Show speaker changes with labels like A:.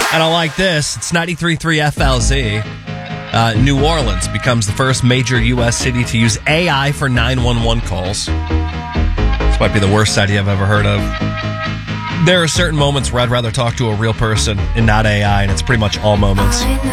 A: And I like this. It's 93.3 FLZ. New Orleans becomes the first major U.S. city to use AI for 911 calls. This might be the worst idea I've ever heard of. There are certain moments where I'd rather talk to a real person and not AI, and it's pretty much all moments.